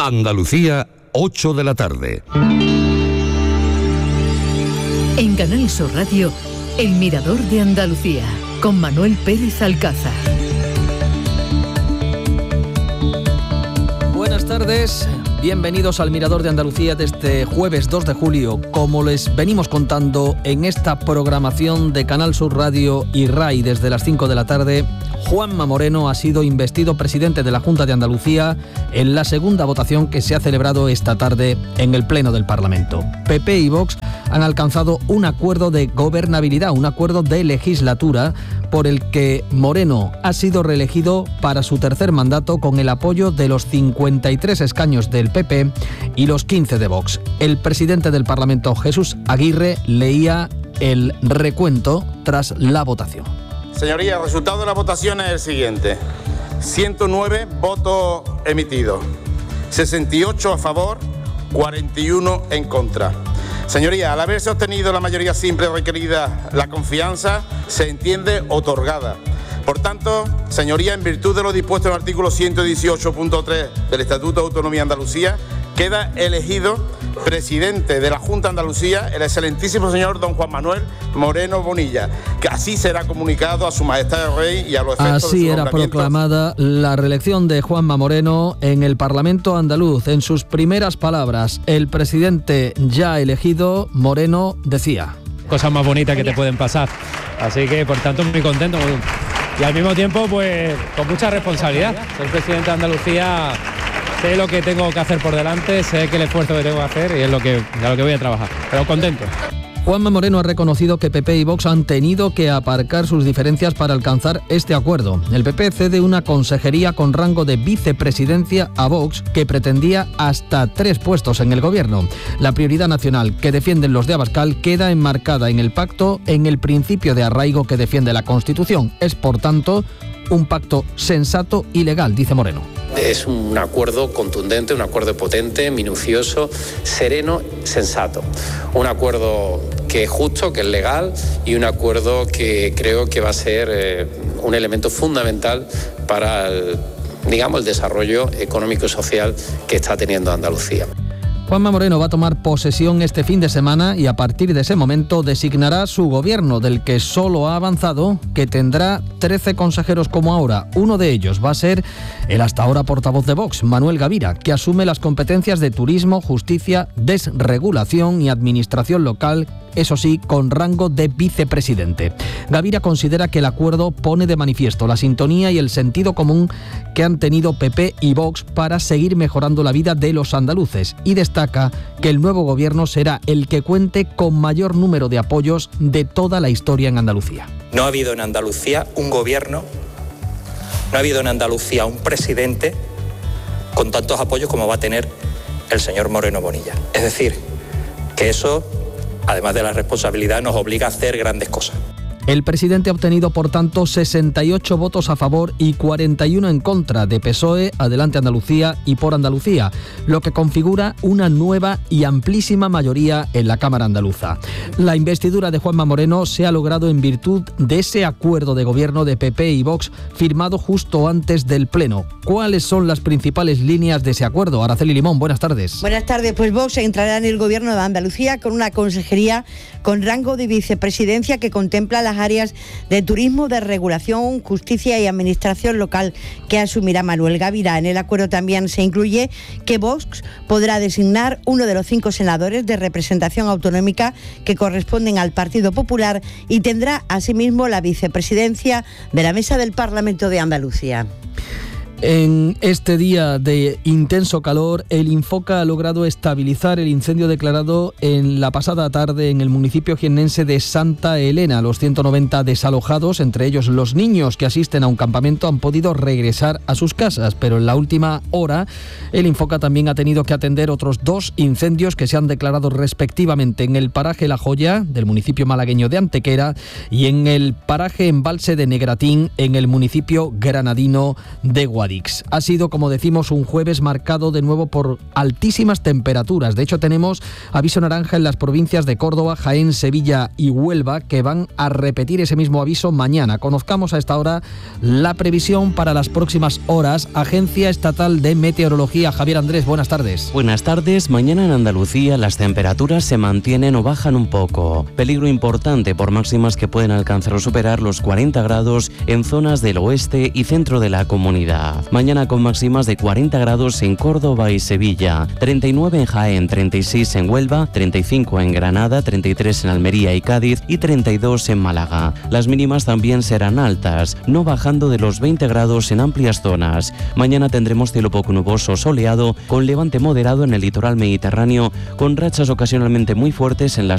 Andalucía, 8 de la tarde. En Canal Sur Radio, El Mirador de Andalucía, con Manuel Pérez Alcázar. Buenas tardes, bienvenidos al Mirador de Andalucía de este jueves 2 de julio. Como les venimos contando en esta programación de Canal Sur Radio y RAI desde las 5 de la tarde, Juanma Moreno ha sido investido presidente de la Junta de Andalucía en la segunda votación que se ha celebrado esta tarde en el Pleno del Parlamento. PP y Vox han alcanzado un acuerdo de gobernabilidad, un acuerdo de legislatura por el que Moreno ha sido reelegido para su tercer mandato con el apoyo de los 53 escaños del PP y los 15 de Vox. El presidente del Parlamento, Jesús Aguirre, leía el recuento tras la votación. Señorías, el resultado de la votación es el siguiente: 109 votos emitidos, 68 a favor, 41 en contra. Señorías, al haberse obtenido la mayoría simple requerida, la confianza se entiende otorgada. Por tanto, señorías, en virtud de lo dispuesto en el artículo 118.3 del Estatuto de Autonomía de Andalucía, queda elegido presidente de la Junta de Andalucía el excelentísimo señor don Juan Manuel Moreno Bonilla, que así será comunicado a su majestad el rey y a los efectos así de su era proclamada la reelección de Juanma Moreno en el Parlamento andaluz. En sus primeras palabras, el presidente ya elegido, Moreno, decía: cosas más bonitas que te pueden pasar, así que por tanto muy contento y al mismo tiempo pues con mucha responsabilidad. Ser presidente de Andalucía, sé lo que tengo que hacer por delante, sé que el esfuerzo que tengo que hacer y es a lo que voy a trabajar, pero contento. Juanma Moreno ha reconocido que PP y Vox han tenido que aparcar sus diferencias para alcanzar este acuerdo. El PP cede una consejería con rango de vicepresidencia a Vox, que pretendía hasta 3 puestos en el gobierno. La prioridad nacional que defienden los de Abascal queda enmarcada en el pacto, en el principio de arraigo que defiende la Constitución. Es, por tanto, un pacto sensato y legal, dice Moreno. Es un acuerdo contundente, un acuerdo potente, minucioso, sereno, sensato. Un acuerdo que es justo, que es legal y un acuerdo que creo que va a ser un elemento fundamental para el desarrollo económico y social que está teniendo Andalucía. Juanma Moreno va a tomar posesión este fin de semana y a partir de ese momento designará su gobierno, del que solo ha avanzado que tendrá 13 consejeros como ahora. Uno de ellos va a ser el hasta ahora portavoz de Vox, Manuel Gavira, que asume las competencias de turismo, justicia, desregulación y administración local, eso sí, con rango de vicepresidente. Gavira considera que el acuerdo pone de manifiesto la sintonía y el sentido común que han tenido PP y Vox para seguir mejorando la vida de los andaluces y destaca que el nuevo gobierno será el que cuente con mayor número de apoyos de toda la historia en Andalucía. No ha habido en Andalucía un gobierno, no ha habido en Andalucía un presidente con tantos apoyos como va a tener el señor Moreno Bonilla. Es decir, que eso, además de la responsabilidad, nos obliga a hacer grandes cosas. El presidente ha obtenido, por tanto, 68 votos a favor y 41 en contra de PSOE, Adelante Andalucía y Por Andalucía, lo que configura una nueva y amplísima mayoría en la Cámara andaluza. La investidura de Juanma Moreno se ha logrado en virtud de ese acuerdo de gobierno de PP y Vox firmado justo antes del Pleno. ¿Cuáles son las principales líneas de ese acuerdo? Araceli Limón, buenas tardes. Buenas tardes. Pues Vox entrará en el gobierno de Andalucía con una consejería con rango de vicepresidencia que contempla las áreas de turismo, de regulación, justicia y administración local que asumirá Manuel Gavira. En el acuerdo también se incluye que Vox podrá designar uno de los 5 senadores de representación autonómica que corresponden al Partido Popular y tendrá asimismo la vicepresidencia de la Mesa del Parlamento de Andalucía. En este día de intenso calor, el Infoca ha logrado estabilizar el incendio declarado en la pasada tarde en el municipio jiennense de Santa Elena. Los 190 desalojados, entre ellos los niños que asisten a un campamento, han podido regresar a sus casas, pero en la última hora el Infoca también ha tenido que atender otros 2 incendios que se han declarado respectivamente en el paraje La Joya del municipio malagueño de Antequera y en el paraje Embalse de Negratín en el municipio granadino de Guadix. Cadix. Ha sido, como decimos, un jueves marcado de nuevo por altísimas temperaturas. De hecho, tenemos aviso naranja en las provincias de Córdoba, Jaén, Sevilla y Huelva, que van a repetir ese mismo aviso mañana. Conozcamos a esta hora la previsión para las próximas horas. Agencia Estatal de Meteorología. Javier Andrés, buenas tardes. Buenas tardes. Mañana en Andalucía las temperaturas se mantienen o bajan un poco. Peligro importante por máximas que pueden alcanzar o superar los 40 grados en zonas del oeste y centro de la comunidad. Mañana con máximas de 40 grados en Córdoba y Sevilla, 39 en Jaén, 36 en Huelva, 35 en Granada, 33 en Almería y Cádiz y 32 en Málaga. Las mínimas también serán altas, no bajando de los 20 grados en amplias zonas. Mañana tendremos cielo poco nuboso soleado con levante moderado en el litoral mediterráneo, con rachas ocasionalmente muy fuertes en las